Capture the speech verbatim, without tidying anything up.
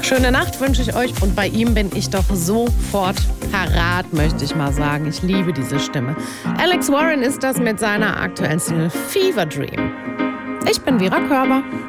Schöne Nacht wünsche ich euch und bei ihm bin ich doch sofort parat, möchte ich mal sagen. Ich liebe diese Stimme. Alex Warren ist das mit seiner aktuellen Single Fever Dream. Ich bin Vera Körber.